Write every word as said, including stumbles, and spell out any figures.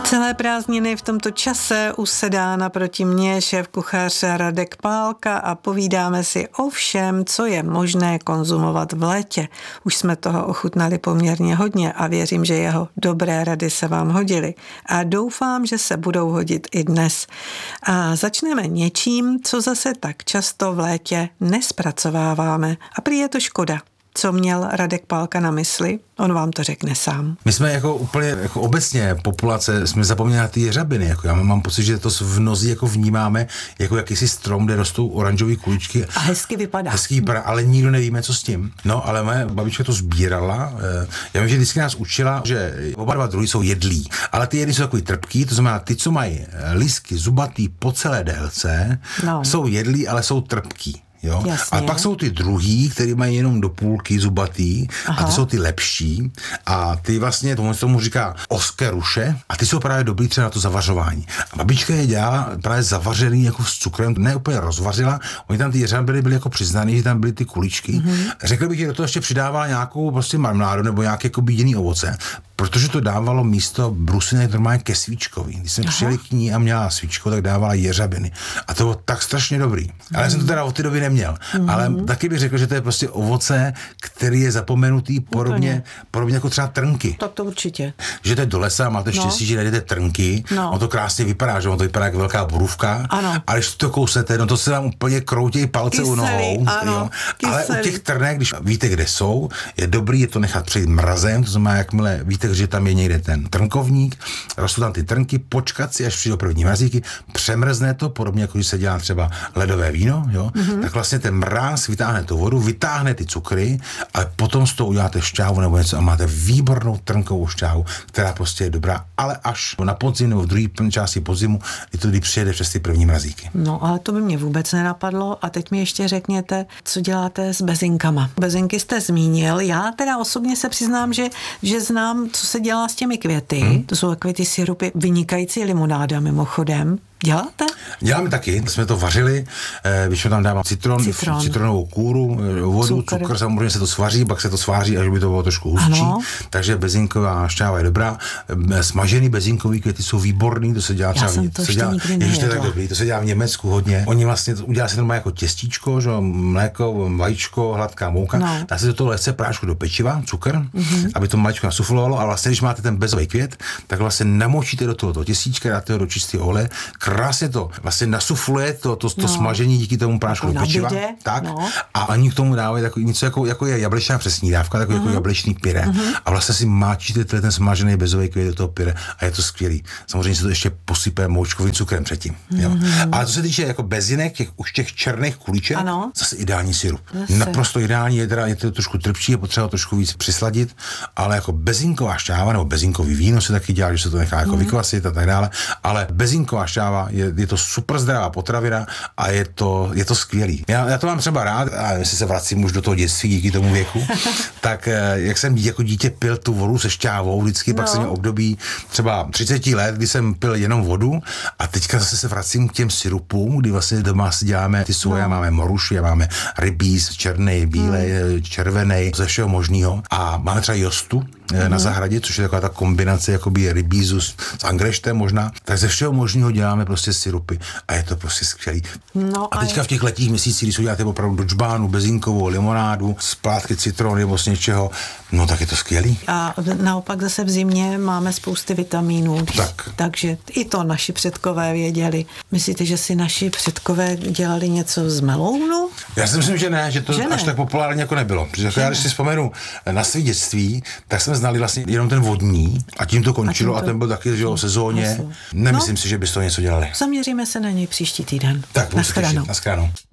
Celé prázdniny v tomto čase usedá naproti mně šéfkuchař Radek Pálka a povídáme si o všem, co je možné konzumovat v létě. Už jsme toho ochutnali poměrně hodně a věřím, že jeho dobré rady se vám hodily. A doufám, že se budou hodit i dnes. A začneme něčím, co zase tak často v létě nespracováváme. A prý je to škoda. Co měl Radek Pálka na mysli? On vám to řekne sám. My jsme jako úplně jako obecně populace, jsme zapomněli na ty jeřabiny. Jako já mám pocit, že to v nozi jako vnímáme jako jakýsi strom, kde rostou oranžové kuličky. A hezky vypadá. Hezky vypadá, ale nikdo nevíme, co s tím. No, ale moje babička to sbírala. Já vím, že vždycky nás učila, že oba dva druhy jsou jedlí. Ale ty jedny jsou takový trpký, to znamená ty, co mají lístky zubatý po celé délce, no. Jsou jedlí, ale jsou trpký. Jo? A pak jsou ty druhý, který mají jenom do půlky zubatý. Aha. A ty jsou ty lepší a ty vlastně tomu, tomu říká oskeruše a ty jsou právě dobrý třeba na to zavařování. A babička je dělala právě zavařený jako s cukrem, ne úplně rozvařila, oni tam ty jeřabiny byly jako přiznaný, že tam byly ty kuličky. Mm-hmm. Řekl bych, že do toho ještě přidávala nějakou prostě marmeládu nebo nějaké jako bíděný ovoce, protože to dávalo místo brusiny normálně ke svíčkovi. Když jsme přijeli k ní a měla svíčko, tak dávala jeřabiny. A to bylo tak strašně dobrý. Ale já jsem to teda od té doby neměl. Mm-hmm. Ale taky bych řekl, že to je prostě ovoce, který je zapomenutý podobně, podobně jako třeba trnky. Tak to určitě. Že to je do lesa, máte no. štěstí, že najdete trnky, no. On to krásně vypadá, že on to vypadá jako velká borůvka. Ano. A když to kousnete, no to se vám úplně kroutějí palce Kyselý, u nohou. Ano, ale u těch trnek, když víte, kde jsou, je dobrý je to nechat přejít mrazem, to znamená, jakmile víte, že tam je někde ten trnkovník, rostou tam ty trnky, počkat si, až přijdou první mrazíky, přemrzne to, podobně jako když se dělá třeba ledové víno, jo, mm-hmm. tak vlastně ten mráz vytáhne tu vodu, vytáhne ty cukry, ale potom z toho uděláte šťávu nebo něco a máte výbornou trnkovou šťávu, která prostě je dobrá, ale až na podzim nebo v druhé části podzimu, kdy to kdy přijede přes ty první mrazíky. No, ale to by mě vůbec nenapadlo a teď mi ještě řekněte, co děláte s bezinkama. Bezinky jste zmínil, já teda osobně se přiznám, že, že znám, co se dělá s těmi květy. Hmm. To jsou takové ty sirupy, vynikající limonáda mimochodem. Děláte? Děláme taky, jsme to vařili, když tam dávám citron, citron, citronovou kůru, vodu, cukr. cukr, samozřejmě se to svaří, pak se to sváří, až by to bylo trošku hustší, ano. Takže bezinková šťáva je dobrá. Smažený bezinkový květy jsou výborný, to se dělá třeba, to se dělá, ježiš, to, tak dobrý, to se dělá v Německu hodně. Oni vlastně udělá se normálně jako těstíčko, že mléko, vajíčko, hladká mouka, no. Dá se do toho lehce prášku do pečiva, cukr, mm-hmm. aby to mléčko nasuflovalo, a vlastně když máte ten bezový květ, tak vlastně namočíte do toho těstíčka, dáte ho do čistého oleje. Krásně to vlastně nasufluje to, to, to no. smažení díky tomu prášku do pečiva. Tak. No. A oni k tomu dávají takový něco jako, jako je jablečná přesnídávka, takový uh-huh. jako jablečný pyré. Uh-huh. A vlastně si máčíte ten smažený bezový květ do toho pyré a je to skvělý. Samozřejmě se to ještě posype moučkovým cukrem předtím. Uh-huh. Jo. Ale co se týče jako bezinek, těch, už těch černých kulíček, ano. Zase ideální sirup. Zase. Naprosto ideální, je, teda, je to trošku trpčí, je potřeba trošku víc přisladit, ale jako bezinková šťáva nebo bezinkový víno se taky dělá, že se to nechá jako uh-huh. vykvasit a tak dále, ale bezinková šťáva Je, je to super zdravá potravina a je to, je to skvělý. Já, já to mám třeba rád, a jestli se vracím už do toho dětství díky tomu věku, tak jak jsem jako dítě pil tu vodu se šťávou, vždycky no. Pak jsem měl období třeba třicet let, kdy jsem pil jenom vodu a teďka zase se vracím k těm sirupům, kdy vlastně doma si děláme ty soja, no. Máme moruši, máme rybíz, černý, bílej, hmm. červený, ze všeho možného a máme třeba jostu na zahradě, což je taková ta kombinace jakoby rybízu s, s angreštem možná, tak ze všeho možného děláme prostě sirupy a je to prostě skvělý. No a teďka v těch letních měsících, když uděláte opravdu do džbánu, bezinkovou limonádu, splátky citronu nebo z něčeho, no tak je to skvělý. A naopak zase v zimě máme spousty vitamínů, tak. Takže i to naši předkové věděli. Myslíte, že si naši předkové dělali něco z melounu? Já si myslím, že ne, že to že až ne? tak populárně jako nebylo. Protože já, když si vzpomenu na svý dětství, tak jsme znali vlastně jenom ten vodní a tím to končilo a, tím to... a ten byl taky, že o sezóně. Nemyslím no. si, že by z toho něco dělali. Zaměříme se na něj příští týden. Tak, na shledanou.